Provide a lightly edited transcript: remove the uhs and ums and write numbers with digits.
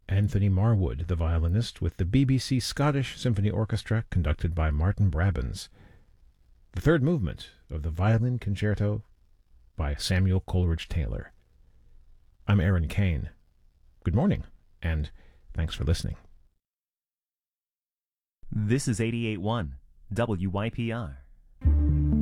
Anthony Marwood, the violinist, with the BBC Scottish Symphony Orchestra conducted by Martin Brabbins. The third movement of the Violin Concerto by Samuel Coleridge Taylor. I'm Aaron Kane. Good morning, and thanks for listening. This is 88.1 WYPR.